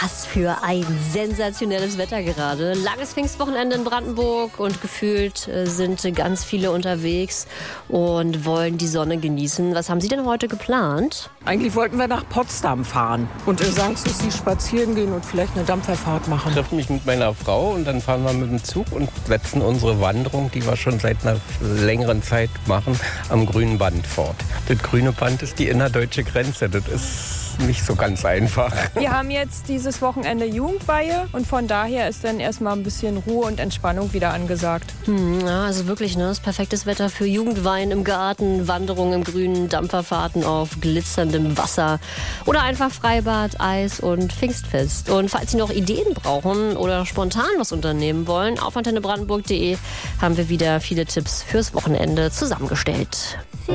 Was für ein sensationelles Wetter gerade. Langes Pfingstwochenende in Brandenburg und gefühlt sind ganz viele unterwegs und wollen die Sonne genießen. Was haben Sie denn heute geplant? Eigentlich wollten wir nach Potsdam fahren und in Sanssouci spazieren gehen und vielleicht eine Dampferfahrt machen. Ich treffe mich mit meiner Frau und dann fahren wir mit dem Zug und setzen unsere Wanderung, die wir schon seit einer längeren Zeit machen, am grünen Band fort. Das grüne Band ist die innerdeutsche Grenze. Das ist nicht so ganz einfach. Wir haben jetzt dieses Wochenende Jugendweihe und von daher ist dann erstmal ein bisschen Ruhe und Entspannung wieder angesagt. Ja, also wirklich, das perfektes Wetter für Jugendweihen im Garten, Wanderungen im Grünen, Dampferfahrten auf glitzerndem Wasser oder einfach Freibad, Eis und Pfingstfest. Und falls Sie noch Ideen brauchen oder spontan was unternehmen wollen, auf antennebrandenburg.de haben wir wieder viele Tipps fürs Wochenende zusammengestellt.